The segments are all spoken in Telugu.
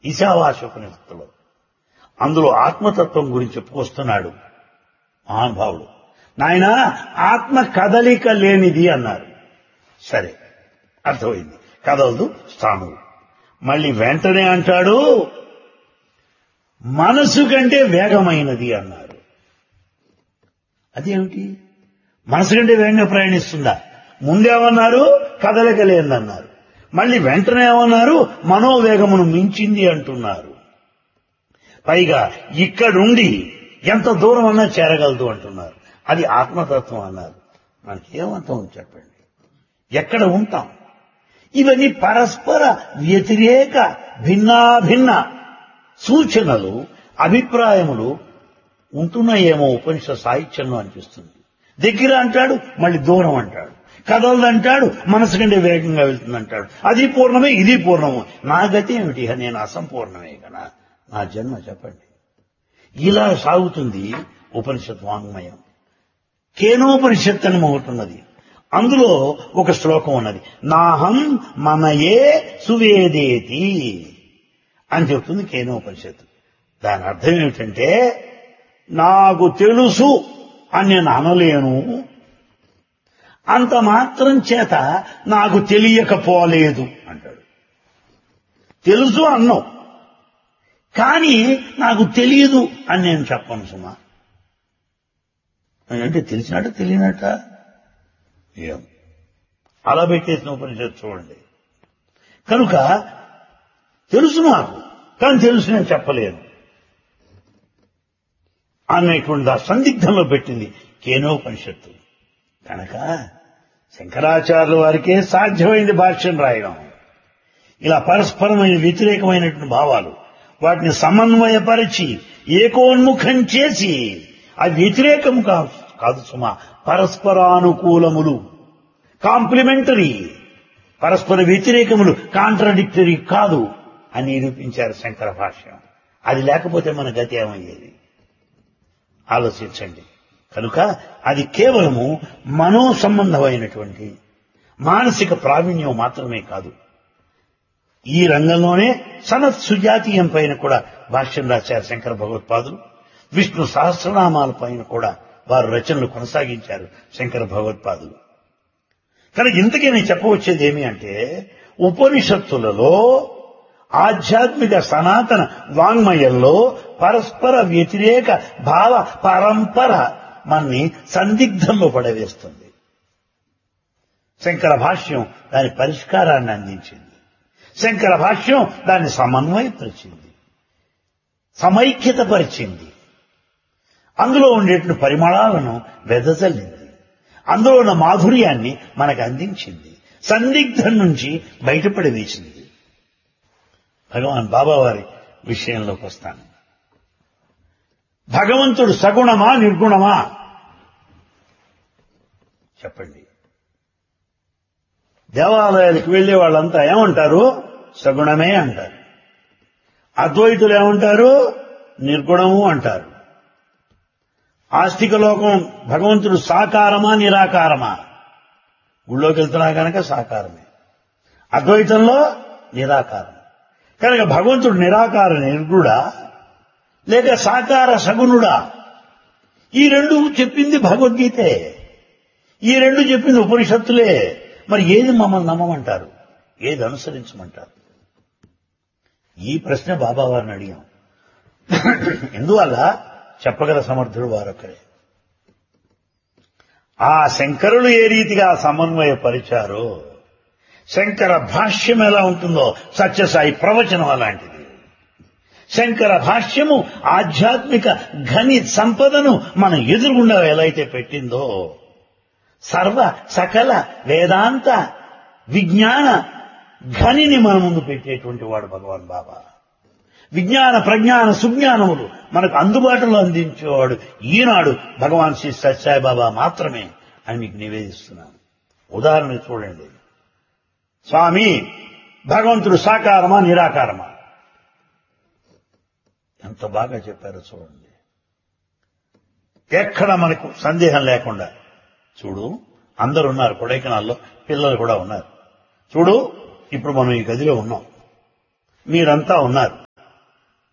ఈశావాస్యోపనిషత్తులో. అందులో ఆత్మతత్వం గురించి చెప్పుకొస్తున్నాడు మహానుభావుడు. నాయనా, ఆత్మ కదలిక లేనిది అన్నారు. సరే, అర్థమైంది, కదలదు, స్థానువు. మళ్ళీ వెంటనే అంటాడు మనసు కంటే వేగమైనది అన్నారు. అదేమిటి? మనసు కంటే వేగంగా ప్రయాణిస్తుందా? ముందేమన్నారు? కదలిక లేదన్నారు. మళ్ళీ వెంటనే ఏమన్నారు? మనోవేగమును మించింది అంటున్నారు. పైగా ఇక్కడుండి ఎంత దూరం అన్నా చేరగలదు అంటున్నారు. అది ఆత్మతత్వం అన్నారు. మనకేమంతం చెప్పండి, ఎక్కడ ఉంటాం? ఇవన్నీ పరస్పర వ్యతిరేక భిన్నాభిన్న సూచనలు, అభిప్రాయములు ఉంటున్నాయేమో ఉపనిషత్ సాహిత్యంలో అనిపిస్తుంది. దగ్గర అంటాడు, మళ్ళీ దూరం అంటాడు. కదలదంటాడు, మనసు కంటే వేగంగా వెళ్తుందంటాడు. అది పూర్ణమే, ఇది పూర్ణము. నా గతి ఏమిటి? నేను అసంపూర్ణమే కదా నా జన్మ, చెప్పండి. ఇలా సాగుతుంది ఉపనిషత్ వాంగ్మయం. కేనోపనిషత్ అని ఒకటున్నది. అందులో ఒక శ్లోకం ఉన్నది, నాహం మనయే సువేదేతి అని చెప్తుంది కేనోపనిషత్తు. దాని అర్థం ఏమిటంటే, నాకు తెలుసు అని నేను అనలేను, అంత మాత్రం చేత నాకు తెలియకపోలేదు అంటాడు. తెలుసు అన్నావు, కానీ నాకు తెలియదు అని నేను చెప్పను సుమా. అంటే తెలిసినట్ట తెలియనట్ట ఏం అలా పెట్టేసిన ఉపనిషత్తు చూడండి. కనుక తెలుసు నాకు, కానీ తెలుసు నేను చెప్పలేను అనేటువంటి ఆ సందిగ్ధంలో పెట్టింది కేనోపనిషత్తు. కనుక శంకరాచార్యుల వారికే సాధ్యమైంది భాష్యం రాయడం. ఇలా పరస్పరమైన వ్యతిరేకమైనటువంటి భావాలు, వాటిని సమన్వయపరిచి ఏకోన్ముఖం చేసి, అది వ్యతిరేకము కాదు సుమా, పరస్పరానుకూలములు, కాంప్లిమెంటరీ. పరస్పర వ్యతిరేకములు, కాంట్రడిక్టరీ కాదు అని నిరూపించారు శంకర భాష్యం. అది లేకపోతే మన గతి ఏమయ్యేది ఆలోచించండి. కనుక అది కేవలము మనో సంబంధమైనటువంటి మానసిక ప్రావీణ్యం మాత్రమే కాదు. ఈ రంగంలోనే సనత్ సుజాతీయం పైన కూడా భాష్యం రాశారు శంకర భగవత్పాదులు. విష్ణు సహస్రనామాల పైన కూడా వారు రచనలు కొనసాగించారు శంకర భగవత్పాదులు. కనుక ఇంతకీ నేను చెప్పవచ్చేది ఏమి అంటే, ఉపనిషత్తులలో ఆధ్యాత్మిక సనాతన వాంగ్మయంలో పరస్పర వ్యతిరేక భావ పరంపర మనని సందిగ్ధంలో పడవేస్తుంది. శంకర భాష్యం దాని పరిష్కారాన్ని అందించింది. శంకర భాష్యం దాన్ని సమన్వయపరిచింది, సమైక్యతపరిచింది. అందులో ఉండేటువంటి పరిమళాలను వెదజల్లింది. అందులో ఉన్న మాధుర్యాన్ని మనకు అందించింది. సందిగ్ధం నుంచి బయటపడి వేసింది. భగవాన్ బాబావారి విషయంలోకి వస్తాను. భగవంతుడు సగుణమా నిర్గుణమా చెప్పండి. దేవాలయాలకు వెళ్లే వాళ్ళంతా ఏమంటారు? సగుణమే అంటారు. అద్వైతులు ఏమంటారు? నిర్గుణము అంటారు. ఆస్తిక లోకం భగవంతుడు సాకారమా నిరాకారమా? గుళ్ళోకి వెళ్తున్నా కనుక సాకారమే, అద్వైతంలో నిరాకారం. కనుక భగవంతుడు నిరాకార నిర్గుడా లేక సాకార సగుణుడా? ఈ రెండు చెప్పింది భగవద్గీతే, ఈ రెండు చెప్పింది ఉపనిషత్తులే. మరి ఏది మమ్మల్ని నమ్మమంటారు, ఏది అనుసరించమంటారు? ఈ ప్రశ్న బాబావారిని అడిగాం. ఎందువల్ల చెప్పగల సమర్థుడు వారొక్కరే. ఆ శంకరులు ఏ రీతిగా సమన్వయపరిచారో, శంకర భాష్యం ఎలా ఉంటుందో సత్యసాయి ప్రవచనం అలాంటిది. శంకర భాష్యము ఆధ్యాత్మిక ఘని సంపదను మన ఎదురుగుండా ఎలా అయితే పెట్టిందో, సర్వ సకల వేదాంత విజ్ఞాన ఘనిని మన ముందు పెట్టేటువంటి వాడు భగవాన్ బాబా. విజ్ఞాన ప్రజ్ఞాన సుజ్ఞానములు మనకు అందుబాటులో అందించేవాడు ఈనాడు భగవాన్ శ్రీ సత్యసాయి బాబా మాత్రమే అని మీకు నివేదిస్తున్నాను. ఉదాహరణ చూడండి. స్వామి, భగవంతుడు సాకారమా నిరాకారమా? ఎంత బాగా చెప్పారో చూడండి. ఎక్కడ మనకు సందేహం లేకుండా. చూడు, అందరు ఉన్నారు కొడైకెనాల్లో, పిల్లలు కూడా ఉన్నారు. చూడు, ఇప్పుడు మనం ఈ గదిలో ఉన్నాం, మీరంతా ఉన్నారు.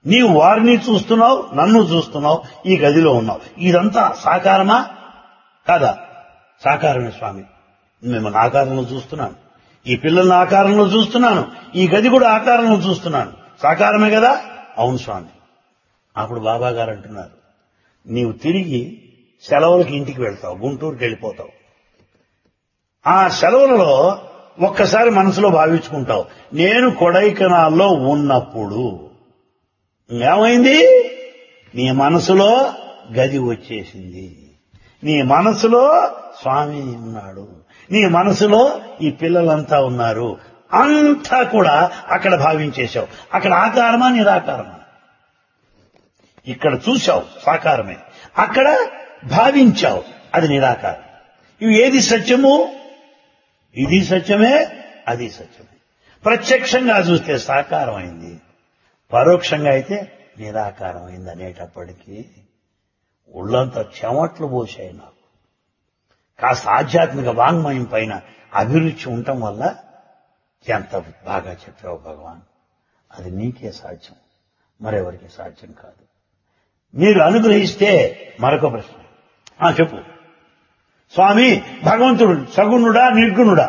నీవు వారిని చూస్తున్నావు, నన్ను చూస్తున్నావు, ఈ గదిలో ఉన్నావు. ఇదంతా సాకారమా కాదా? సాకారమే స్వామి. మిమ్మల్ని ఆకారంలో చూస్తున్నాను, ఈ పిల్లల్ని ఆకారంలో చూస్తున్నాను, ఈ గది కూడా ఆకారంలో చూస్తున్నాను. సాకారమే కదా? అవును స్వామి. అప్పుడు బాబా గారు అంటున్నారు, నీవు తిరిగి సెలవులకి ఇంటికి వెళ్తావు, గుంటూరుకి వెళ్ళిపోతావు. ఆ సెలవులలో ఒక్కసారి మనసులో భావించుకుంటావు, నేను కొడైకెనాల్లో ఉన్నప్పుడు ఏమైంది? నీ మనసులో గది వచ్చేసింది, నీ మనసులో స్వామి ఉన్నాడు, నీ మనసులో ఈ పిల్లలంతా ఉన్నారు. అంతా కూడా అక్కడ భావించేశావు. అక్కడ ఆకారమా నిరాకారమా? ఇక్కడ చూశావు సాకారమే, అక్కడ భావించావు అది నిరాకారం. ఇవి ఏది సత్యము? ఇది సత్యమే, అది సత్యమే. ప్రత్యక్షంగా చూస్తే సాకారం అయింది, పరోక్షంగా అయితే నిరాకారం అయింది. అనేటప్పటికీ ఒళ్ళంతా చెమట్లు పోసాయి నాకు. కాస్త ఆధ్యాత్మిక వాంగ్మయం పైన అభిరుచి ఉండటం వల్ల ఎంత బాగా చెప్పావు భగవాన్, అది నీకే సాధ్యం, మరెవరికి సాధ్యం కాదు. మీరు అనుగ్రహిస్తే మరొక ప్రశ్న. చెప్పు స్వామి, భగవంతుడు సగుణుడా నిర్గుణుడా?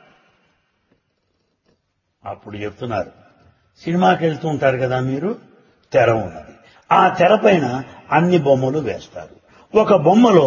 అప్పుడు చెప్తున్నారు, సినిమాకి వెళ్తూ ఉంటారు కదా మీరు, తెర ఉన్నది, ఆ తెర పైన అన్ని బొమ్మలు వేస్తారు. ఒక బొమ్మలో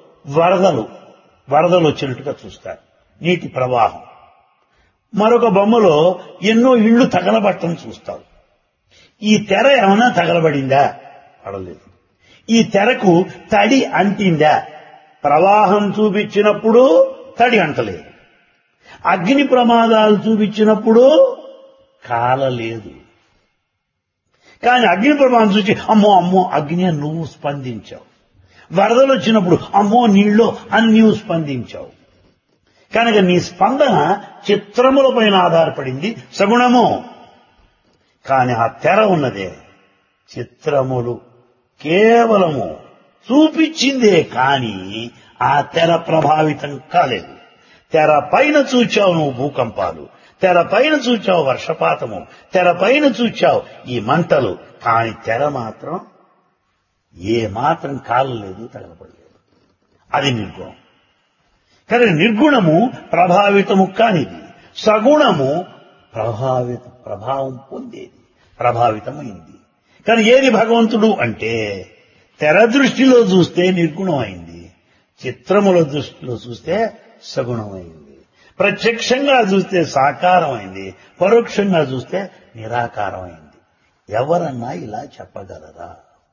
వరదలు వచ్చినట్టుగా చూస్తారు, నీటి ప్రవాహం. మరొక బొమ్మలో ఎన్నో ఇళ్లు తగలబట్టం చూస్తారు. ఈ తెర ఏమైనా తగలబడిందా? పడలేదు. ఈ తెరకు తడి అంటిందా? ప్రవాహం చూపించినప్పుడు తడి అంటలేదు, అగ్ని ప్రమాదాలు చూపించినప్పుడు కాలలేదు. కానీ అగ్ని ప్రమాదం చూసి అమ్మో అమ్మో అగ్ని అని నువ్వు స్పందించావు. వరదలు వచ్చినప్పుడు అమ్మో నీళ్ళు అని నీవు స్పందించావు. కనుక నీ స్పందన చిత్రముల పైన ఆధారపడింది, సగుణము. కానీ ఆ తెర ఉన్నదే చిత్రములు కేవలము చూపించిందే, కానీ ఆ తెర ప్రభావితం కాలేదు. తెర పైన చూచావు నువ్వు భూకంపాలు, తెర పైన చూచావు వర్షపాతము, తెర పైన చూచావు ఈ మంటలు, కానీ తెర మాత్రం ఏ మాత్రం కాలలేదు, తగలపడలేదు. అది నిర్గుణం. కానీ నిర్గుణము ప్రభావితము కానిది, సగుణము ప్రభావం పొందేది, ప్రభావితమైంది. కానీ ఏది భగవంతుడు అంటే తెర దృష్టిలో చూస్తే నిర్గుణం అయింది, చిత్రముల దృష్టిలో చూస్తే సగుణమైంది, ప్రత్యక్షంగా చూస్తే సాకారమైంది, పరోక్షంగా చూస్తే నిరాకారమైంది. ఎవరన్నా ఇలా చెప్పగలరా?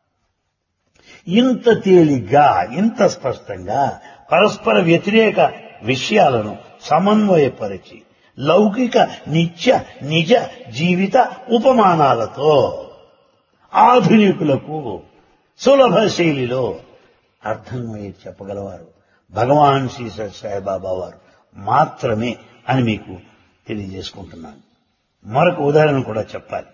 ఇంత తేలిగ్గా, ఇంత స్పష్టంగా పరస్పర వ్యతిరేక విషయాలను సమన్వయపరిచి లౌకిక నిత్య నిజ జీవిత ఉపమానాలతో ఆధునికులకు సులభ శైలిలో అర్థమయ్యే చెప్పగలవారు భగవాన్ శ్రీ సాయిబాబా వారు మాత్రమే అని మీకు తెలియజేసుకుంటున్నాను. మరొక ఉదాహరణ కూడా చెప్పాలి.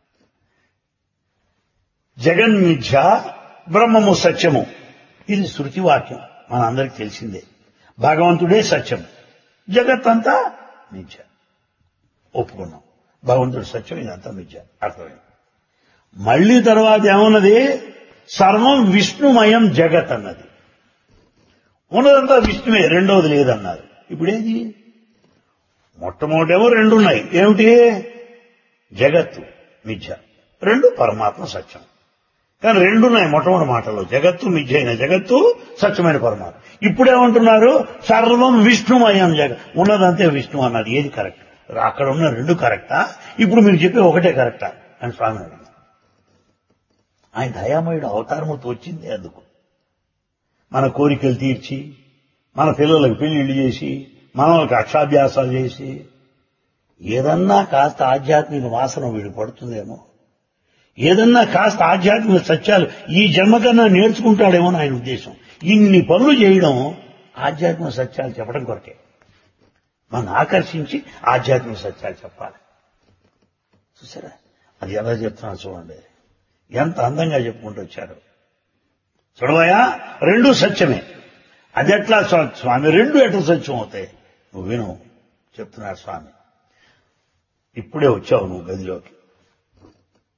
జగన్మిథ్య, బ్రహ్మము సత్యము, ఇది శృతి వాక్యం, మనందరికీ తెలిసిందే. భగవంతుడే సత్యం, జగత్తంతా మిథ్య. ఒప్పుకున్నాం, భగవంతుడు సత్యం, ఇదంతా మిథ్య, అర్థమైంది. మళ్లీ తర్వాత ఏమన్నది? సర్వం విష్ణుమయం జగత్ అన్నది. ఉన్నదంతా విష్ణువే, రెండవది లేదన్నారు. ఇప్పుడేది? మొట్టమొదటేమో రెండున్నాయి. ఏమిటి? జగత్తు మిథ్య, రెండు పరమాత్మ సత్యం. కానీ రెండున్నాయి మొట్టమొదటి మాటలో, జగత్తు మిథ్య అయిన జగత్తు, సత్యమైన పరమాత్మ. ఇప్పుడేమంటున్నారు? సర్వం విష్ణుమయం జగత్, ఉన్నదంతే విష్ణు అన్నారు. ఏది కరెక్ట్? అక్కడ ఉన్న రెండు కరెక్టా, ఇప్పుడు మీరు చెప్పే ఒకటే కరెక్టా అని స్వామి అడిగారు. ఆయన దయామయుడు అవతారముతో వచ్చింది అందుకు. మన కోరికలు తీర్చి, మన పిల్లలకు పెళ్లిళ్ళు చేసి, మనకి అక్షాభ్యాసాలు చేసి, ఏదన్నా కాస్త ఆధ్యాత్మిక వాసన వీడు పడుతుందేమో, ఏదన్నా కాస్త ఆధ్యాత్మిక సత్యాలు ఈ జన్మ కన్నా నేర్చుకుంటాడేమో ఆయన ఉద్దేశం. ఇన్ని పనులు చేయడం ఆధ్యాత్మిక సత్యాలు చెప్పడం కొరకే. మనం ఆకర్షించి ఆధ్యాత్మిక సత్యాలు చెప్పాలి. చూసారా అది ఎలా చెప్తున్నా చూడండి, ఎంత అందంగా చెప్పుకుంటూ వచ్చారు. చూడవయా, రెండూ సత్యమే. అది ఎట్లా స్వామి? రెండు ఎట్లా సత్యం అవుతాయి? నువ్వు విను, చెప్తున్నారు స్వామి. ఇప్పుడే వచ్చావు నువ్వు గదిలోకి,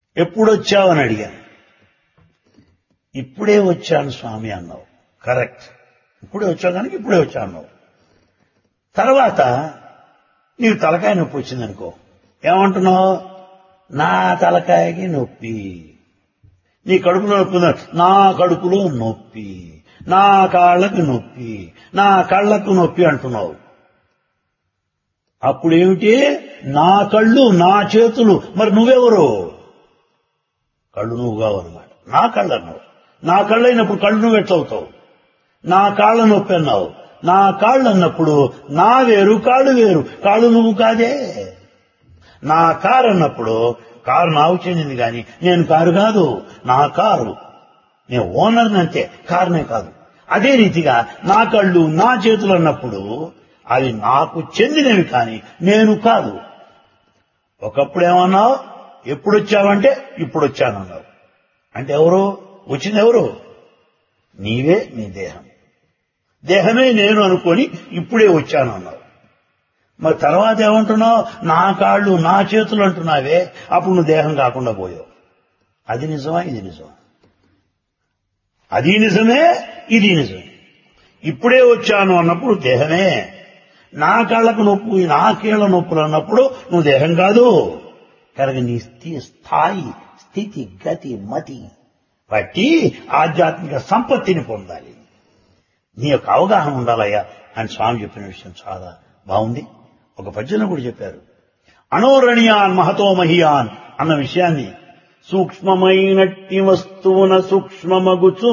ఎప్పుడొచ్చావని అడిగాను. ఇప్పుడే వచ్చాను స్వామి అన్నావు. కరెక్ట్, ఇప్పుడే వచ్చావు కనుక ఇప్పుడే వచ్చా అన్నావు. తర్వాత నీకు తలకాయ నొప్పి వచ్చిందనుకో, ఏమంటున్నావు? నా తలకాయకి నొప్పి. నీ కడుపులో నొప్పి ఉందా? నా కడుపులో నొప్పి. నా కాళ్లకు నొప్పి, నా కళ్లకు నొప్పి అంటున్నావు. అప్పుడేమిటి? నా కళ్ళు, నా చేతులు. మరి నువ్వెవరు? కళ్ళు నువ్వు కావన్నమాట. నా కళ్ళు అన్నావు. నా కళ్ళు అయినప్పుడు కళ్ళు నువ్వు ఎట్లవుతావు? నా కాళ్ళ నొప్పి అన్నావు. నా కాళ్ళు అన్నప్పుడు నా వేరు, కాళ్ళు వేరు. కాళ్ళు నువ్వు కాదే. నా కారు అన్నప్పుడు కారు నాకు చెందింది కానీ నేను కారు కాదు. నా కారు, నేను ఓనర్ని అంతే, కారునే కాదు. అదే రీతిగా నా కళ్ళు, నా చేతులు అన్నప్పుడు అవి నాకు చెందినవి కానీ నేను కాదు. ఒకప్పుడు ఏమన్నావు? ఎప్పుడొచ్చావంటే ఇప్పుడొచ్చానన్నావు. అంటే ఎవరు వచ్చింది? ఎవరు? నీవే, నీ దేహం. దేహమే నేను అనుకొని ఇప్పుడే వచ్చాను అన్నావు. మరి తర్వాత ఏమంటున్నావు? నా కాళ్ళు, నా చేతులు అంటున్నావే, అప్పుడు నువ్వు దేహం కాకుండా పోయావు. అది నిజమా? ఇది నిజమా? అది నిజమే, ఇది నిజమే. ఇప్పుడే వచ్చాను అన్నప్పుడు దేహమే. నా కాళ్లకు నొప్పి, నా కీళ్ల నొప్పులు అన్నప్పుడు నువ్వు దేహం కాదు. కనుక నీ స్థాయి, స్థితి, గతి, మతి బట్టి ఆధ్యాత్మిక సంపత్తిని పొందాలి. నీ యొక్క అవగాహన ఉండాలయ్యా అని స్వామి చెప్పిన విషయం చాలా బాగుంది. ఒక పద్యంలో కూడా చెప్పారు, అణోరణీయాన్ మహతో మహియాన్ అన్న విషయాన్ని. సూక్ష్మమైనట్టి వస్తువున సూక్ష్మమగుచూ,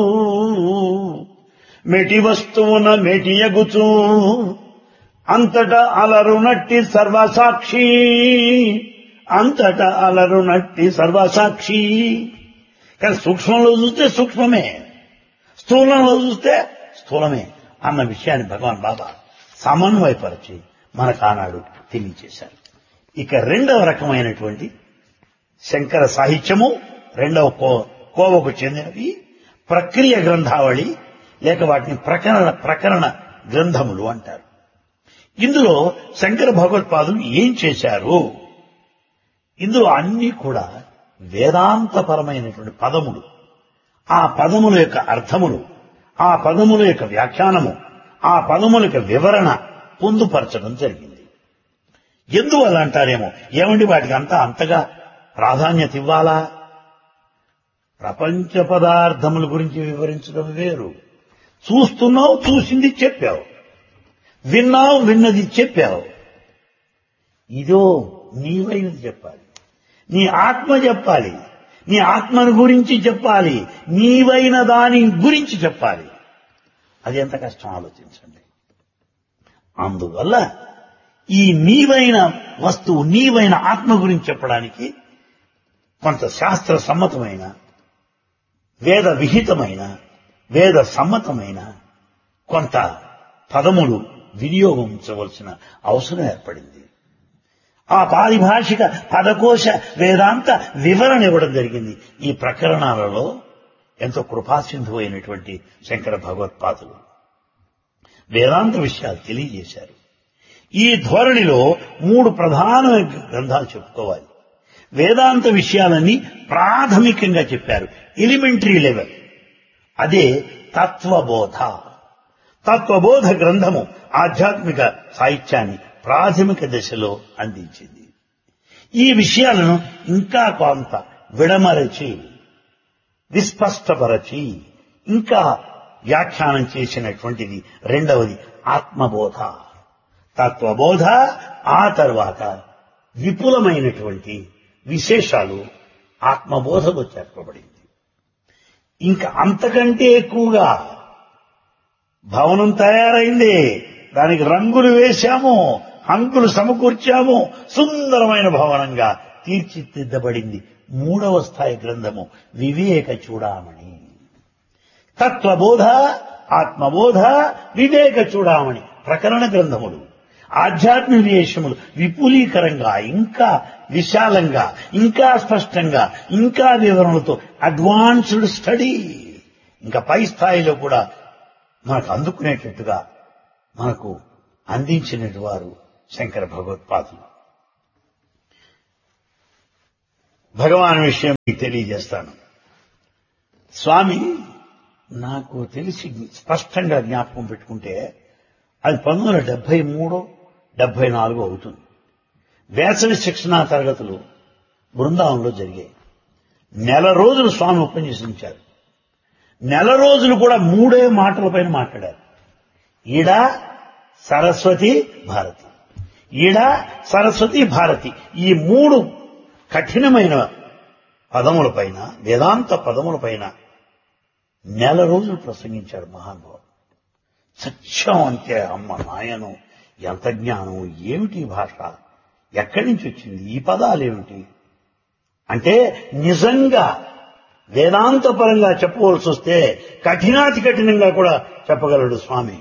మెటి వస్తువున మెటియగుచూ, అంతటా అలరునట్టి సర్వసాక్షి, అంతటా అలరునట్టి సర్వసాక్షి. కానీ సూక్ష్మంలో చూస్తే సూక్ష్మమే, స్థూలంలో చూస్తే స్థూలమే అన్న విషయాన్ని భగవాన్ బాబా సమన్వయపరిచి మనకు ఆనాడు తెలియచేశారు. ఇక రెండవ రకమైనటువంటి శంకర సాహిత్యము, రెండవ కోవకు చెందినవి ప్రక్రియ గ్రంథావళి, లేక వాటిని ప్రకరణ గ్రంథములు అంటారు. ఇందులో శంకర భగవత్పాదులు ఏం చేశారు? ఇందులో అన్ని కూడా వేదాంతపరమైనటువంటి పదములు, ఆ పదముల యొక్క అర్థములు, ఆ పదముల యొక్క వ్యాఖ్యానము, ఆ పదముల యొక్క వివరణ పొందుపరచడం జరిగింది. ఎందువల్ల అంటారేమో, ఏమండి వాటికి అంతగా ప్రాధాన్యత ఇవ్వాలా? ప్రపంచ పదార్థముల గురించి వివరించడం వేరు. చూస్తున్నావు, చూసింది చెప్పావు, విన్నావు, విన్నది చెప్పావు. ఇదో నీవైనది చెప్పాలి, నీ ఆత్మ చెప్పాలి, నీ ఆత్మను గురించి చెప్పాలి, నీవైన దాని గురించి చెప్పాలి. అది ఎంత కష్టం ఆలోచించండి. అందువల్ల ఈ నీవైన వస్తువు, నీవైన ఆత్మ గురించి చెప్పడానికి కొంత శాస్త్ర సమ్మతమైన, వేద విహితమైన, వేద సమ్మతమైన కొంత పదములు వినియోగించవలసిన అవసరం ఏర్పడింది. ఆ పారిభాషిక పదకోశ వేదాంత వివరణ ఇవ్వడం జరిగింది. ఈ ప్రకరణాలలో ఎంతో కృపాసింధు అయినటువంటి శంకర భగవత్పాదులు వేదాంత విషయాలు తెలియజేశారు. ఈ ధోరణిలో 3 ప్రధానమైన గ్రంథాలు చెప్పుకోవాలి. వేదాంత విషయాలన్నీ ప్రాథమికంగా చెప్పారు, ఎలిమెంటరీ లెవెల్. అదే తత్వబోధ. తత్వబోధ గ్రంథము ఆధ్యాత్మిక సాహిత్యాన్ని ప్రాథమిక దశలో అందించింది. ఈ విషయాలను ఇంకా కొంత విడమరచి, విస్పష్టపరచి, ఇంకా వ్యాఖ్యానం చేసినటువంటిది రెండవది ఆత్మబోధ. తత్వబోధ, ఆ తర్వాత విపులమైనటువంటి విశేషాలు ఆత్మబోధలో చేర్చబడింది. ఇంకా అంతకంటే ఎక్కువగా భవనం తయారైంది, దానికి రంగులు వేశాము, హంగులు సమకూర్చాము, సుందరమైన భవనంగా తీర్చిదిద్దబడింది. 3వ స్థాయి గ్రంథము వివేక చూడామణి. తత్వబోధ, ఆత్మబోధ, వివేక చూడామణి ప్రకరణ గ్రంథములు. ఆధ్యాత్మిక విషయములు విపులీకరంగా, ఇంకా విశాలంగా, ఇంకా స్పష్టంగా, ఇంకా వివరణలతో అడ్వాన్స్డ్ స్టడీ, ఇంకా పై స్థాయిలో కూడా మనకు అందుకునేటట్టుగా మనకు అందించినటువంటి వారు శంకర భగవత్పాదులు. భగవాన్ విషయం మీకు తెలియజేస్తాను. స్వామి నాకు తెలిసి స్పష్టంగా జ్ఞాపకం పెట్టుకుంటే అది 1973, 74 అవుతుంది. వేసవి శిక్షణా తరగతులు బృందావనంలో జరిగాయి. నెల రోజులు స్వామి ఉపన్యసించారు. నెల రోజులు కూడా 3 మాటలపైన మాట్లాడారు. ఈడ సరస్వతి భారతి, ఈడ సరస్వతి భారతి, ఈ 3 కఠినమైన పదములపైన, వేదాంత పదములపైన నెల రోజులు ప్రసంగించాడు మహానుభావుడు. సత్యం అంటే అమ్మ నాయను, ఎంత జ్ఞానం, ఏమిటి భాష, ఎక్కడి నుంచి వచ్చింది, ఈ పదాలేమిటి అంటే నిజంగా వేదాంతపరంగా చెప్పవలసి వస్తే కఠినాతి కఠినంగా కూడా చెప్పగలడు స్వామి.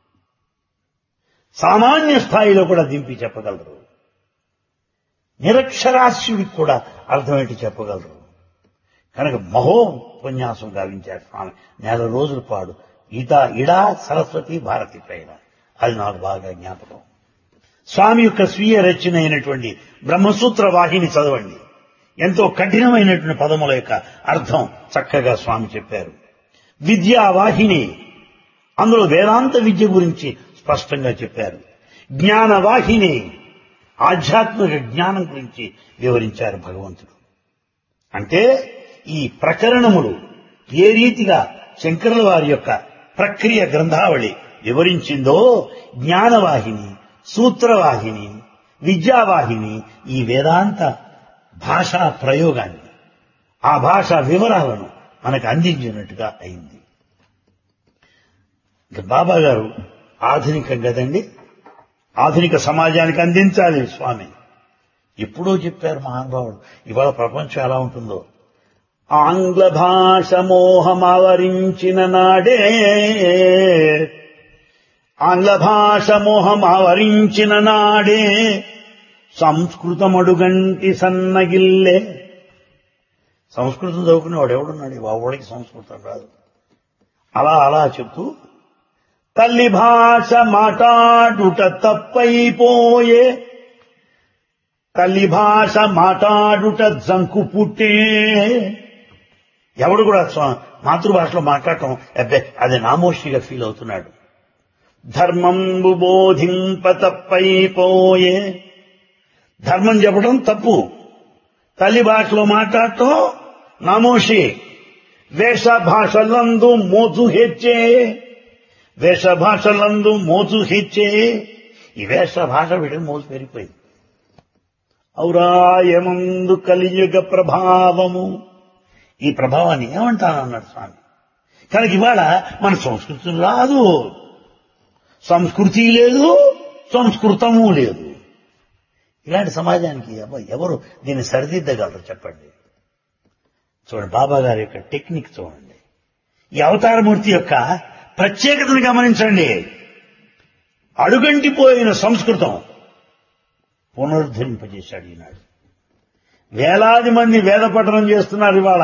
సామాన్య స్థాయిలో కూడా దింపి చెప్పగలరు. నిరక్షరాస్యుడికి కూడా అర్థమేంటి చెప్పగలరు. కనుక మహోపన్యాసం గావించాడు స్వామి. నెల రోజుల పాడు ఇడా సరస్వతి భారతి పైన. అది నాకు బాగా జ్ఞాపకం. స్వామి యొక్క స్వీయ రచన అయినటువంటి బ్రహ్మసూత్ర వాహిని చదవండి. ఎంతో కఠినమైనటువంటి పదముల యొక్క అర్థం చక్కగా స్వామి చెప్పారు. విద్యా వాహిని, అందులో వేదాంత విద్య గురించి స్పష్టంగా చెప్పారు. జ్ఞాన వాహిని, ఆధ్యాత్మిక జ్ఞానం గురించి వివరించారు భగవంతుడు. అంటే ఈ ప్రకరణములు ఏ రీతిగా శంకరుల వారి యొక్క ప్రక్రియ గ్రంథావళి వివరించిందో, జ్ఞానవాహిని, సూత్రవాహిని, విద్యావాహిని ఈ వేదాంత భాషా ప్రయోగాన్ని, ఆ భాషా వివరాలను మనకు అందించినట్టుగా అయింది. ఇక బాబా గారు ఆధునికం కదండి, ఆధునిక సమాజానికి అందించాలి స్వామి. ఎప్పుడో చెప్పారు మహానుభావుడు. ఇవాళ ప్రపంచం ఎలా ఉంటుందో. ఆంగ్ల భాష మోహమావరించిన నాడే, ఆంగ్ల భాష మోహమావరించిన నాడే సంస్కృతమడుగంటి సన్నగిల్లే. సంస్కృతం చదువుకునేవాడు ఎవడున్నాడు? వాడికి సంస్కృతం రాదు. అలా అలా చెప్తూ తల్లి భాష మాట్లాడుట తప్పైపోయే, తల్లి భాష మాట్లాడుట జంకు పుట్టే. ఎవడు కూడా మాతృభాషలో మాట్లాడటం అబ్బే అది నామోషిగా ఫీల్ అవుతున్నాడు. ధర్మంబు బోధింప తప్పైపోయే, ధర్మం చెప్పడం తప్పు, తల్లి భాషలో మాట్లాడటం నామోషి. వేష భాషలందు మోజు హెచ్చే, వేష భాషలందు మోజు హెచ్చే. ఈ వేష భాష వీటికి మోజు పెరిగిపోయింది. ఔరాయమందు కలియుగ ప్రభావము, ఈ ప్రభావాన్ని ఏమంటానన్నాడు స్వామి. కనుక ఇవాళ మన సంస్కృతి రాదు, సంస్కృతి లేదు, సంస్కృతము లేదు. ఇలాంటి సమాజానికి ఎవరు దీన్ని సరిదిద్దగలరు చెప్పండి. చూడండి బాబా గారి యొక్క టెక్నిక్ చూడండి. ఈ అవతారమూర్తి యొక్క ప్రత్యేకతను గమనించండి. అడుగంటిపోయిన సంస్కృతం పునరుద్ధరింపజేశాడు ఈనాడు. వేలాది మంది వేద పఠనం చేస్తున్నారు ఇవాళ.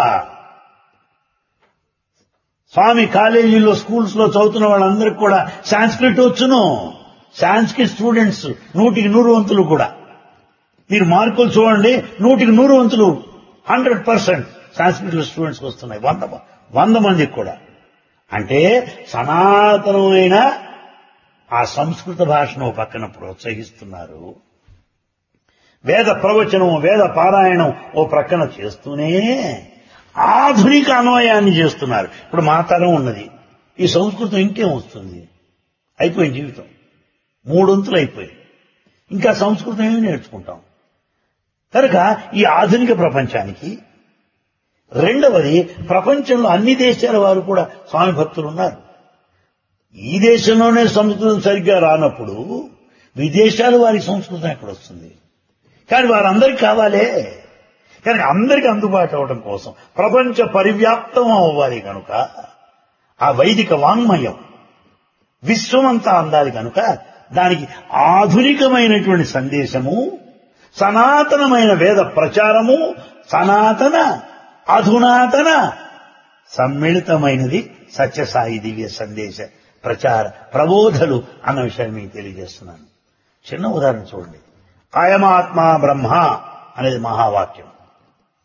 స్వామి కాలేజీల్లో, స్కూల్స్ లో చదువుతున్న వాళ్ళందరికీ కూడా సాంస్క్రిట్ వచ్చును. సాంస్క్రిట్ స్టూడెంట్స్ 100కి 100 వంతులు కూడా. మీరు మార్కులు చూడండి, 100కి 100 వంతులు 100% సాంస్క్రిట్ స్టూడెంట్స్ వస్తున్నాయి. 100 మందికి కూడా. అంటే సనాతనమైన ఆ సంస్కృత భాషను పక్కన ప్రోత్సహిస్తున్నారు. వేద ప్రవచనం, వేద పారాయణం ఓ ప్రక్కన చేస్తూనే ఆధునిక అన్వయాన్ని చేస్తున్నారు. ఇప్పుడు మా తరం ఉన్నది, ఈ సంస్కృతం ఇంకేం వస్తుంది? అయిపోయింది జీవితం, 3 వంతులు అయిపోయింది. ఇంకా సంస్కృతం ఏమి నేర్చుకుంటాం? కనుక ఈ ఆధునిక ప్రపంచానికి రెండవది, ప్రపంచంలో అన్ని దేశాల వారు కూడా స్వామి భక్తులు ఉన్నారు. ఈ దేశంలోనే సంస్కృతం సరిగ్గా రానప్పుడు విదేశాలు వారి సంస్కృతం ఎక్కడ వస్తుంది? కానీ వారందరికీ కావాలే. కానీ అందరికీ అందుబాటు అవడం కోసం ప్రపంచ పరివ్యాప్తం అవ్వాలి కనుక ఆ వైదిక వాంగ్మయం విశ్వమంతా అందాలి కనుక దానికి ఆధునికమైనటువంటి సందేశము, సనాతనమైన వేద ప్రచారము, సనాతన అధునాతన సమ్మిళితమైనది సత్యసాయి దివ్య సందేశ ప్రచార ప్రబోధలు అన్న విషయాన్ని మీకు తెలియజేస్తున్నాను. చిన్న ఉదాహరణ చూడండి. అయమాత్మ బ్రహ్మ అనేది మహావాక్యం.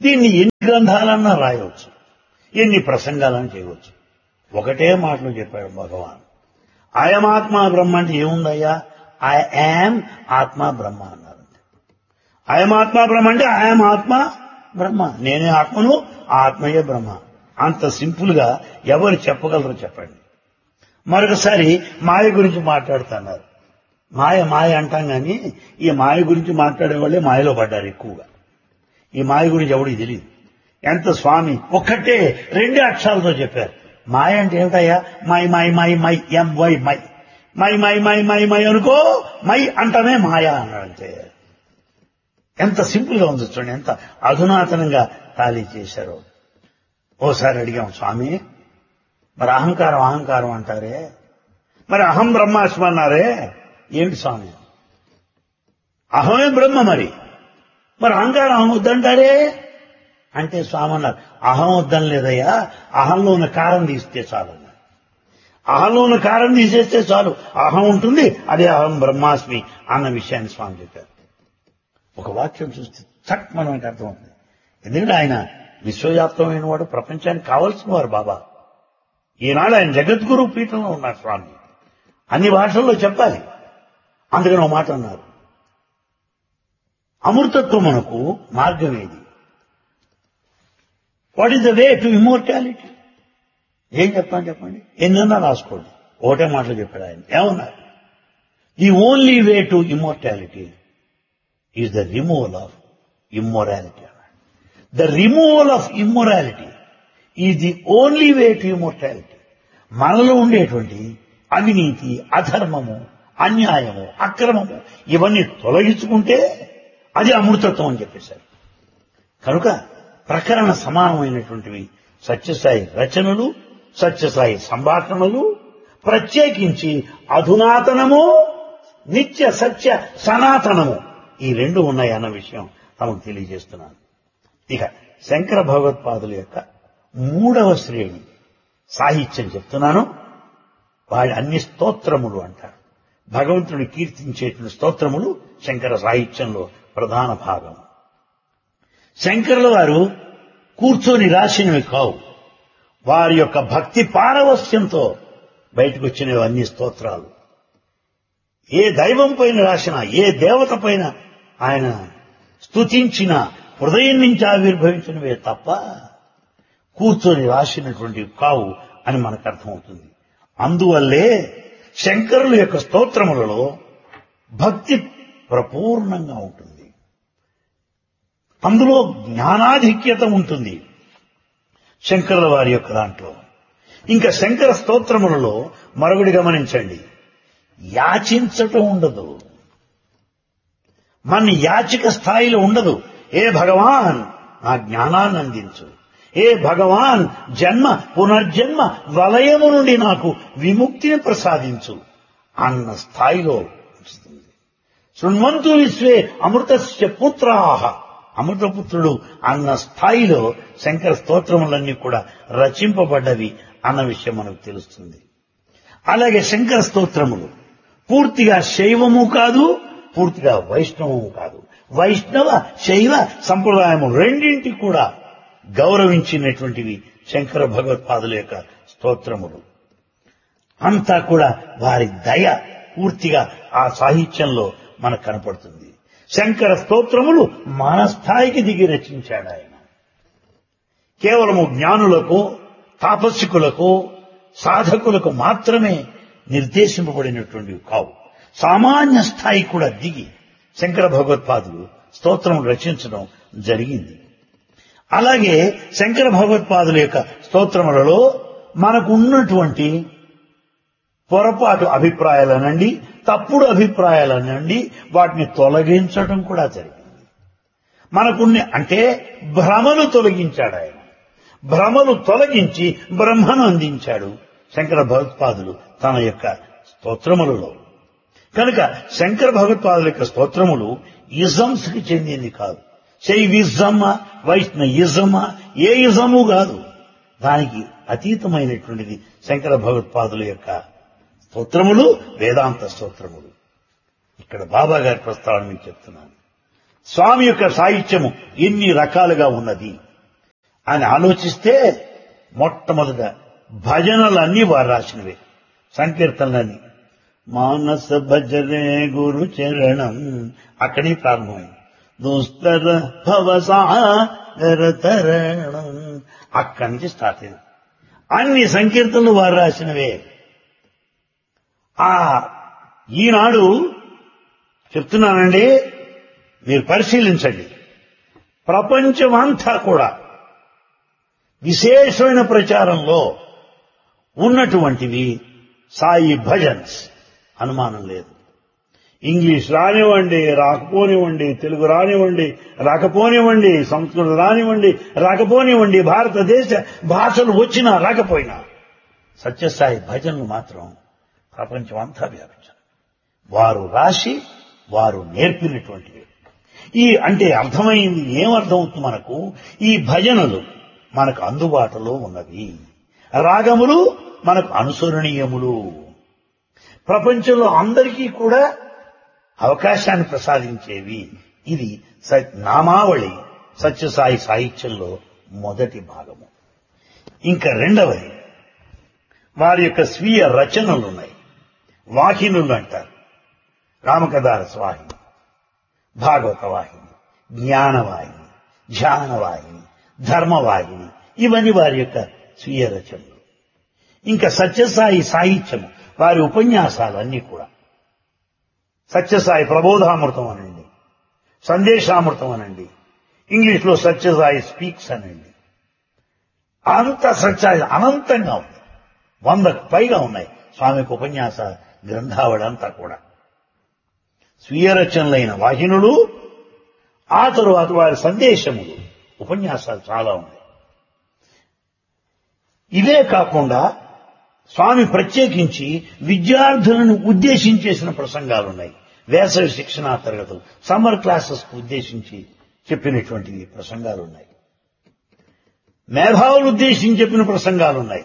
దీన్ని ఎన్ని గ్రంథాలన్నా రాయవచ్చు, ఎన్ని ప్రసంగాలను చేయవచ్చు. ఒకటే మాటలు చెప్పాడు భగవాన్. అయమాత్మ బ్రహ్మ అంటే ఏముందయ్యా? ఐ యామ్ ఆత్మ బ్రహ్మ అన్నారు. అయమాత్మ బ్రహ్మ అంటే ఐఎమ్ ఆత్మ బ్రహ్మ, నేనే ఆత్మను, ఆత్మయే బ్రహ్మ. అంత సింపుల్ గా ఎవరు చెప్పగలరో చెప్పండి. మరొకసారి మాయ గురించి మాట్లాడుతున్నారు. మాయ మాయ అంటాం కానీ ఈ మాయ గురించి మాట్లాడే వాళ్ళే మాయలో పడ్డారు ఎక్కువగా. ఈ మాయ గురించి ఎవడికి తెలియదు. ఎంత స్వామి ఒక్కటే 2 అక్షరాలతో చెప్పారు. మాయ అంటే ఏమిటయ్యా? My my my my M why my my my my my my అనుకో, మై అంటమే మాయ అన్నాడంతే. ఎంత సింపుల్ గా ఉంది చూడండి, ఎంత అధునాతనంగా తాళీ చేశారో. ఓసారి అడిగాం, స్వామి మరి అహంకారం అహంకారం అంటారే, మరి అహం బ్రహ్మాస్మి అన్నారే, ఏమిటి స్వామి? అహమే బ్రహ్మ, మరి అహంకారం అహం వద్దంటారే అంటే స్వామి అన్నారు, అహం వద్దని లేదయ్యా, అహంలో ఉన్న కారం తీస్తే చాలు. అహంలో ఉన్న కారం తీసేస్తే చాలు, అహం ఉంటుంది, అదే అహం బ్రహ్మాస్మి అన్న విషయాన్ని స్వామి చెప్పారు. ఒక వాక్యం చూస్తే చక్ మనకి అర్థమవుతుంది. ఎందుకంటే ఆయన విశ్వవ్యాప్తమైన వాడు, ప్రపంచానికి కావలసిన వారు బాబా. ఈనాడు ఆయన జగద్గురు పీఠంలో ఉన్నారు స్వామి, అన్ని భాషల్లో చెప్పాలి. అందుకని ఒక మాట అన్నారు, అమృతత్వం మనకు మార్గం ఏది? What is the way to immortality? ఏం చెప్తాను చెప్పండి, ఎన్నన్నా రాసుకోండి. ఒకటే మాటలు చెప్పాడు ఆయన. ఏమన్నారు? The only way to immortality is the removal of immorality. The removal of immorality is the only way to immortality. మనలో ఉండేటువంటి అవినీతి, అధర్మము, అన్యాయము, అక్రమము ఇవన్నీ తొలగించుకుంటే అది అమృతత్వం అని చెప్పేశారు. కనుక ప్రకరణ సమానమైనటువంటివి సత్యసాయి రచనలు, సత్యసాయి సంభాషణలు, ప్రత్యేకించి అధునాతనము, నిత్య సత్య సనాతనము, ఈ 2 ఉన్నాయి అన్న విషయం తమకు తెలియజేస్తున్నాను. ఇక శంకర భగవత్పాదుల యొక్క 3వ శ్రేణి సాహిత్యం చెప్తున్నాను. వాడి అన్ని స్తోత్రములు అంటారు. భగవంతుని కీర్తించేటువంటి స్తోత్రములు శంకర సాహిత్యంలో ప్రధాన భాగం. శంకరుల వారు కూర్చొని రాసినవి కావు, వారి యొక్క భక్తి పారవస్యంతో బయటకు వచ్చినవి అన్ని స్తోత్రాలు. ఏ దైవం పైన రాసినా, ఏ దేవత పైన ఆయన స్తుతించిన హృదయం నుంచి ఆవిర్భవించినవే తప్ప కూర్చొని రాసినటువంటివి కావు అని మనకు అర్థమవుతుంది. అందువల్లే శంకరుల యొక్క స్తోత్రములలో భక్తి ప్రపూర్ణంగా ఉంటుంది, అందులో జ్ఞానాధిక్యత ఉంటుంది శంకరుల వారి యొక్క దాంట్లో. ఇంకా శంకర స్తోత్రములలో మరొకటి గమనించండి, యాచించటం ఉండదు. మన యాచిక స్థాయిలో ఉండదు. ఏ భగవాన్ నా జ్ఞానాన్ని అందించు, ఏ భగవాన్ జన్మ పునర్జన్మ వలయము నుండి నాకు విముక్తిని ప్రసాదించు అన్న స్థాయిలో ఉంచుతుంది. శృణ్వంతు విశ్వే అమృతస్య పుత్రాః, అమృతపుత్రుడు అన్న స్థాయిలో శంకర స్తోత్రములన్నీ కూడా రచింపబడ్డవి అన్న విషయం మనకు తెలుస్తుంది. అలాగే శంకర స్తోత్రములు పూర్తిగా శైవము కాదు, పూర్తిగా వైష్ణవము కాదు. వైష్ణవ శైవ సంప్రదాయము రెండింటి కూడా గౌరవించినటువంటివి శంకర భగవత్పాదుల యొక్క స్తోత్రములు. అంతా కూడా వారి దయ పూర్తిగా ఆ సాహిత్యంలో మనకు కనపడుతుంది. శంకర స్తోత్రములు మన స్థాయికి దిగి రచించాడు ఆయన. కేవలము జ్ఞానులకు, తాపస్సికులకు, సాధకులకు మాత్రమే నిర్దేశింపబడినటువంటివి కావు. సామాన్య స్థాయి కూడా దిగి శంకర భగవత్పాదులు స్తోత్రములు రచించడం జరిగింది. అలాగే శంకర భగవత్పాదుల యొక్క స్తోత్రములలో మనకు ఉన్నటువంటి పొరపాటు అభిప్రాయాలనండి, తప్పుడు అభిప్రాయాలనండి, వాటిని తొలగించడం కూడా జరిగింది. మనకున్న అంటే భ్రమను తొలగించాడు ఆయన. భ్రమను తొలగించి బ్రహ్మను అందించాడు శంకర భగవత్పాదులు తన యొక్క స్తోత్రములలో. కనుక శంకర భగవత్పాదుల యొక్క స్తోత్రములు ఇజమ్స్ కి చెందింది కాదు. శైవిజమా, వైష్ణయిజమా, ఏ ఇజము కాదు. దానికి అతీతమైనటువంటిది శంకర భగవత్పాదుల యొక్క స్తోత్రములు, వేదాంత స్తోత్రములు. ఇక్కడ బాబా గారి ప్రస్తావన మీకు చెప్తున్నాను. స్వామి యొక్క సాహిత్యము ఎన్ని రకాలుగా ఉన్నది అని ఆలోచిస్తే మొట్టమొదట భజనలన్నీ వారు రాసినవే, సంకీర్తనలన్నీ. మానస భజరే గురు చరణం అక్కడి ప్రారంభమైంది. దుస్తర భవసాగర తరణం అక్కడి నుంచి స్టార్ట్ అయింది. అన్ని సంకీర్తనలు వారు రాసినవే. ఈనాడు చెప్తున్నానండి, మీరు పరిశీలించండి, ప్రపంచమంతా కూడా విశేషమైన ప్రచారంలో ఉన్నటువంటివి సాయి భజన్స్, అనుమానం లేదు. ఇంగ్లీష్ రానివ్వండి, రాకపోనివ్వండి, తెలుగు రానివ్వండి, రాకపోనివ్వండి, సంస్కృతం రానివ్వండి, రాకపోనివ్వండి, భారతదేశ భాషలు వచ్చినా రాకపోయినా సత్యసాయి భజనలు మాత్రం ప్రపంచం అంతా వ్యాపించారు. వారు రాసి వారు నేర్పినటువంటివి. అంటే అర్థమైంది, ఏమర్థమవుతుంది మనకు? ఈ భజనలు మనకు అందుబాటులో ఉన్నవి, రాగములు మనకు అనుసరణీయములు, ప్రపంచంలో అందరికీ కూడా అవకాశాన్ని ప్రసాదించేవి. ఇది నామావళి సత్యసాయి సాహిత్యంలో మొదటి భాగము. ఇంకా రెండవది, వారి యొక్క స్వీయ రచనలు ఉన్నాయి, వాహినులు అంటారు. రామకథారస వాహిని, భాగవత వాహిని, జ్ఞానవాహిని, ధ్యానవాహిని, ధర్మవాహిని, ఇవన్నీ వారి యొక్క స్వీయ రచనలు. ఇంకా సత్యసాయి సాహిత్యము, వారి ఉపన్యాసాలన్నీ కూడా సత్యసాయి ప్రబోధామృతం అనండి, సందేశామృతం అనండి, ఇంగ్లీష్లో సత్యసాయి స్పీక్స్ అనండి, అంత సత్యసాయి అనంతంగా ఉంది. 100కు పైగా ఉన్నాయి స్వామికి ఉపన్యాస గ్రంథావళి అంతా కూడా. స్వీయ రచనలైన వాహినులు, ఆ తరువాత వారి సందేశములు, ఉపన్యాసాలు చాలా ఉన్నాయి. ఇవే కాకుండా స్వామి ప్రత్యేకించి విద్యార్థులను ఉద్దేశించేసిన ప్రసంగాలున్నాయి. వేసవి శిక్షణా తరగతులు, సమ్మర్ క్లాసెస్ కు ఉద్దేశించి చెప్పినటువంటి ప్రసంగాలున్నాయి. మేధావులు ఉద్దేశించి చెప్పిన ప్రసంగాలున్నాయి.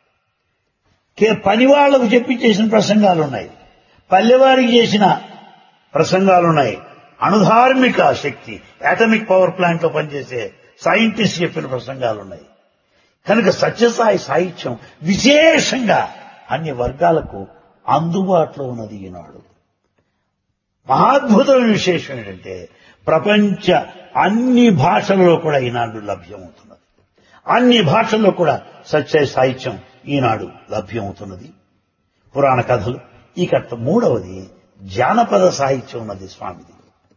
పనివాళ్లకు చెప్పి చేసిన ప్రసంగాలున్నాయి. పల్లెవారికి చేసిన ప్రసంగాలున్నాయి. అణుధార్మిక శక్తి, అటామిక్ పవర్ ప్లాంట్ లో పనిచేసే సైంటిస్ట్ చెప్పిన ప్రసంగాలున్నాయి. కనుక సత్యసాయి సాహిత్యం విశేషంగా అన్ని వర్గాలకు అందుబాటులో ఉన్నది ఈనాడు. మహాద్భుతమైన విశేషం ఏంటంటే ప్రపంచ అన్ని భాషలలో కూడా ఈనాడు లభ్యమవుతున్నది. అన్ని భాషల్లో కూడా సత్యసాయి సాహిత్యం ఈనాడు లభ్యమవుతున్నది. పురాణ కథలు. ఇక మూడవది జానపద సాహిత్యం ఉన్నది స్వామిది.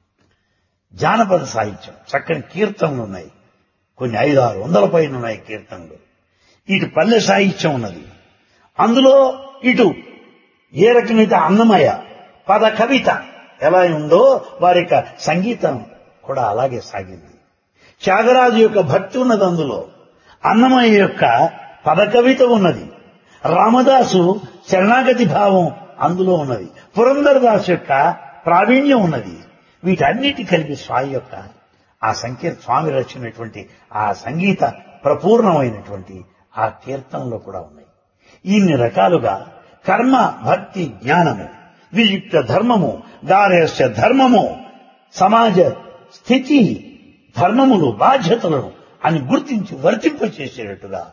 జానపద సాహిత్యం, చక్కని కీర్తనలు ఉన్నాయి, కొన్ని 500-600 పైన ఉన్నాయి కీర్తనలు. ఇటు పల్లె సాహిత్యం ఉన్నది. అందులో ఇటు ఏ రకమైతే అన్నమయ పద కవిత ఎలా ఉందో వారి యొక్క సంగీతం కూడా అలాగే సాగింది. త్యాగరాజు యొక్క భక్తి ఉన్నది, అందులో అన్నమయ్య యొక్క పద కవిత ఉన్నది, రామదాసు శరణాగతి భావం అందులో ఉన్నది, పురంధరదాసు యొక్క ప్రావీణ్యం ఉన్నది. వీటన్నిటి కలిపి స్వామి యొక్క ఆ స్వామి రచించినటువంటి ఆ సంగీత ప్రపూర్ణమైనటువంటి ఆ కీర్తనలో కూడా ఉన్నాయి. ఇన్ని రకాలుగా కర్మ, భక్తి, జ్ఞానము, వియుక్త ధర్మము, గార్హస్థ్య ధర్మము, సమాజ స్థితి, ధర్మములు, బాధ్యతలను అని గుర్తించి వర్తింపచేసేటట్టుగా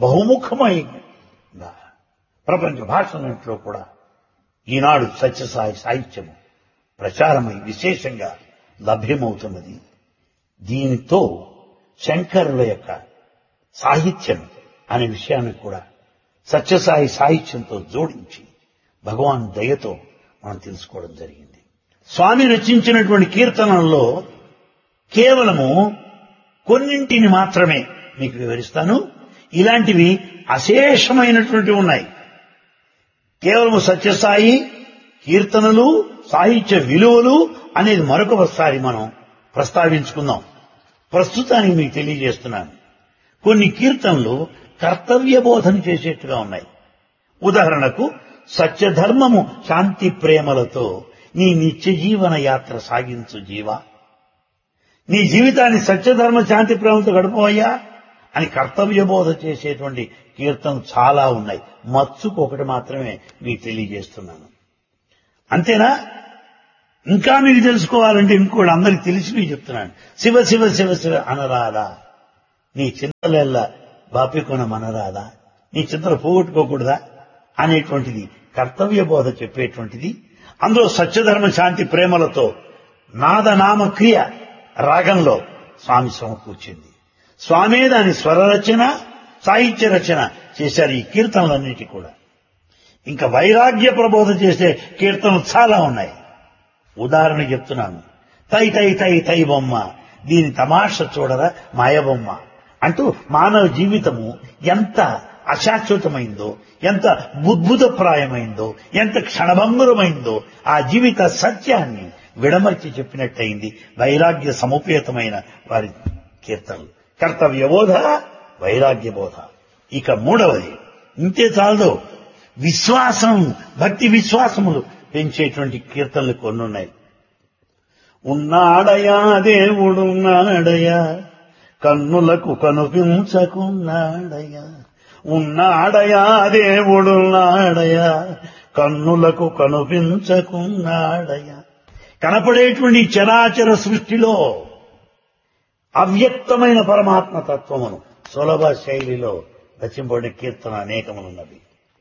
బహుముఖమైన ప్రపంచ భాషలన్నింటిలో కూడా ఈనాడు సత్యసాయి సాహిత్యము ప్రచారమై విశేషంగా లభ్యమవుతున్నది. దీనితో శంకరుల యొక్క సాహిత్యం అనే విషయాన్ని కూడా సత్యసాయి సాహిత్యంతో జోడించి భగవాన్ దయతో మనం తెలుసుకోవడం జరిగింది. స్వామి రచించినటువంటి కీర్తనల్లో కేవలము కొన్నింటిని మాత్రమే మీకు వివరిస్తాను. ఇలాంటివి అశేషమైనటువంటివి ఉన్నాయి. కేవలము సత్యసాయి కీర్తనలు, సాహిత్య విలువలు అనేది మరొకసారి మనం ప్రస్తావించుకుందాం. ప్రస్తుతానికి మీకు తెలియజేస్తున్నాను. కొన్ని కీర్తనలు కర్తవ్య బోధన చేసేట్టుగా ఉన్నాయి. ఉదాహరణకు, సత్యధర్మము శాంతి ప్రేమలతో నీ నిత్య జీవన యాత్ర సాగించు జీవా, నీ జీవితాన్ని సత్యధర్మ శాంతి ప్రేమలతో గడపవయ్యా అని కర్తవ్య బోధ చేసేటువంటి కీర్తనలు చాలా ఉన్నాయి. మచ్చుకు ఒకటి మాత్రమే మీకు తెలియజేస్తున్నాను. అంతేనా? ఇంకా మీకు తెలుసుకోవాలంటే ఇంకోటి అందరికి తెలిసి చెప్తున్నాను. శివ శివ శివ శివ అనరాదా, నీ చింతలెల్లా బాపికొన మనరాదా, నీ చింతలు పోగొట్టుకోకూడదా అనేటువంటిది కర్తవ్య బోధ చెప్పేటువంటిది. అందులో సత్యధర్మ శాంతి ప్రేమలతో నాదనామ క్రియ రాగంలో స్వామి సమకూర్చింది. స్వామే దాని స్వర రచన, సాహిత్య రచన చేశారు ఈ కీర్తనలన్నిటి కూడా. ఇంకా వైరాగ్య ప్రబోధ చేసే కీర్తనలు చాలా ఉన్నాయి. ఉదాహరణ చెప్తున్నాను. తై తై తై తై బొమ్మ, దీని తమాష చూడరా మాయబొమ్మ అంటూ మానవ జీవితము ఎంత అశాశ్వతమైందో, ఎంత బుద్భుతప్రాయమైందో, ఎంత క్షణభంగురమైందో ఆ జీవిత సత్యాన్ని విడమర్చి చెప్పినట్టయింది వైరాగ్య సముపేతమైన వారి కీర్తనలు. కర్తవ్య బోధ, వైరాగ్య బోధ. ఇక మూడవది, ఇంతే చాలదు, విశ్వాసం, భక్తి విశ్వాసములు పెంచేటువంటి కీర్తనలు కొన్నున్నాయి. ఉన్నాడయా దేవుడున్నాడయా, కన్నులకు కనుపించకున్నాడయా, ఉన్నాడయా దేవుడున్నాడయా, కన్నులకు కనుపించకున్నాడయా. కనపడేటువంటి చరాచర సృష్టిలో అవ్యక్తమైన పరమాత్మ తత్వమును సులభ శైలిలో రచింపబడిన కీర్తన అనేకములున్నవి.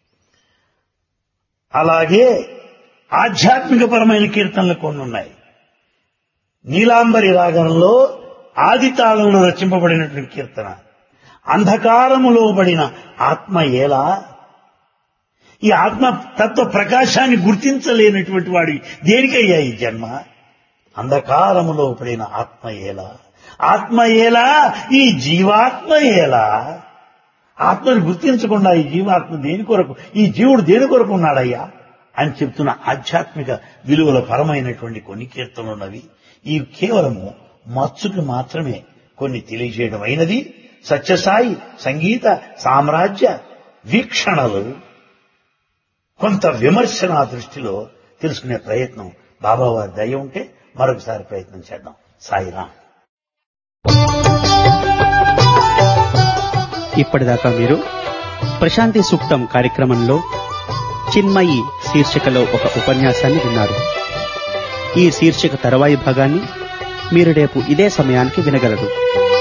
అలాగే ఆధ్యాత్మికపరమైన కీర్తనలు కొన్ని ఉన్నాయి. నీలాంబరి రాగంలో ఆది తాళంలో రచింపబడినటువంటి కీర్తన, అంధకారములో పడిన ఆత్మ ఎలా, ఈ ఆత్మ తత్వ ప్రకాశాన్ని గుర్తించలేనటువంటి వాడి దేనికయ్యా ఈ జన్మ, అంధకారములో పడిన ఆత్మ ఎలా, ఆత్మ ఎలా, ఈ జీవాత్మ ఎలా, ఆత్మను గుర్తించకుండా ఈ జీవాత్మ దేని కొరకు, ఈ జీవుడు దేని కొరకు ఉన్నాడయ్యా అని చెప్తున్న ఆధ్యాత్మిక విలువల పరమైనటువంటి కొన్ని కీర్తనలున్నవి. ఈ కేవలము మత్సుకు మాత్రమే కొన్ని తెలియజేయడం అయినది. సత్యసాయి సంగీత సామ్రాజ్య వీక్షణలు కొంత విమర్శన దృష్టిలో తెలుసుకునే ప్రయత్నం బాబావారి దయ ఉంటే మరొకసారి ప్రయత్నం చేద్దాం. సాయిరాం. ఇప్పటిదాకా మీరు ప్రశాంతి సూక్తం కార్యక్రమంలో చిన్మయి శీర్షికలో ఒక ఉపన్యాసాన్ని విన్నారు. ఈ శీర్షిక తరువాయి భాగాన్ని మీరు రేపు ఇదే సమయానికి వినగలరు.